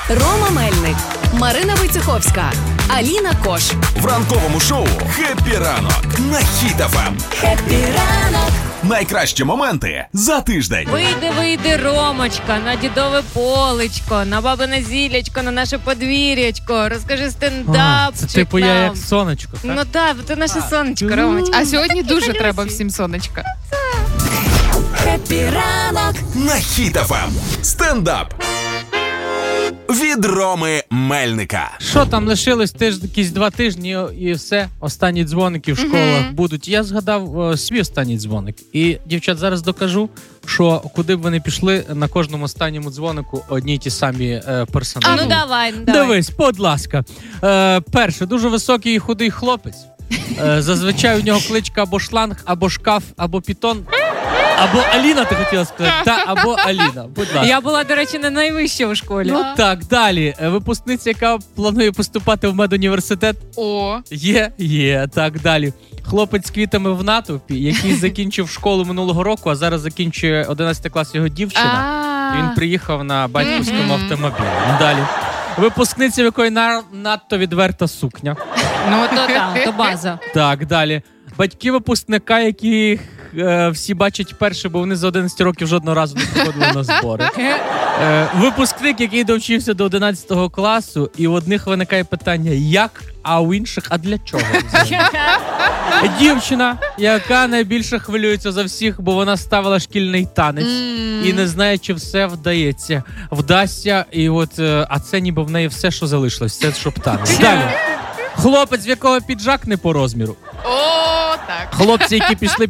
Рома Мельник, Марина Войцеховська, Аліна Кош. В ранковому шоу «Хеппі ранок» на Хіт ФМ. Хеппі ранок. Найкращі моменти за тиждень. Вийди, Ромочка, на дідове полечко, на бабине зілячко, на наше подвір'ячко. Розкажи стендап. Це типу я як сонечко, так? Ну так, ти наше сонечко, Ромочка. А сьогодні дуже треба всім сонечка. Хеппі ранок. На Хіт ФМ. Стендап. Від Роми Мельника. Що там лишилось якісь 2 тижні і все, останні дзвоники в школах будуть. Я згадав свій останній дзвоник. І, дівчат, зараз докажу, що куди б вони пішли, на кожному останньому дзвонику одні й ті самі персонажі. А ну давай. Дивись, будь ласка. Перше, дуже високий і худий хлопець. Зазвичай у нього кличка або шланг, або шкаф, або пітон. Або Аліна, ти хотіла сказати? Або Аліна, будь ласка. Я була, до речі, не найвища у школі. Ну так, далі. Випускниця, яка планує поступати в медуніверситет. О. Є, так, далі. Хлопець з квітами в натовпі, який закінчив школу минулого року, а зараз закінчує 11 клас його дівчина. Він приїхав на батьківському автомобілі. Далі. Випускниця, в якої надто відверта сукня. Ну, то база. Так, далі. Батьки випускника, яких всі бачать перше, бо вони за 11 років жодного разу не приходили на збори. Випускник, який довчився до 11 класу, і у одних виникає питання, як, а у інших, а для чого? Дівчина, яка найбільше хвилюється за всіх, бо вона ставила шкільний танець і не знає, чи все вдасться, і от, а це ніби в неї все, що залишилось, це щоб танець. Далі. Хлопець, в якого піджак не по розміру. О, так. Хлопці, які пішли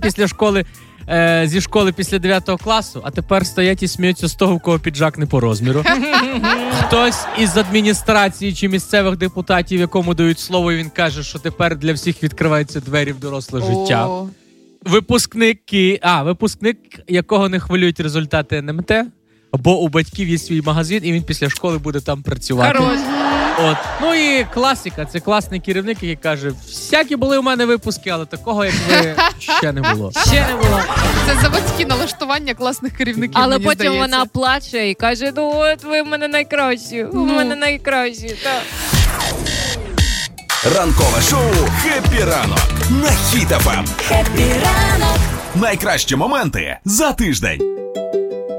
зі школи після 9 класу, а тепер стоять і сміються з того, в кого піджак не по розміру. Хтось із адміністрації чи місцевих депутатів, якому дають слово, і він каже, що тепер для всіх відкриваються двері в доросле життя. Випускник, якого не хвилюють результати НМТ, бо у батьків є свій магазин, і він після школи буде там працювати. От. Ну і класика, це класний керівник, який каже, всякі були у мене випуски, але такого, як ви, ще не було. Це заводські налаштування класних керівників, але мені потім здається. вона плаче і каже, ну от ви в мене найкращі, Ранкове шоу «Хеппі ранок» на Хіт ФМ. Хеппі ранок. Найкращі моменти за тиждень.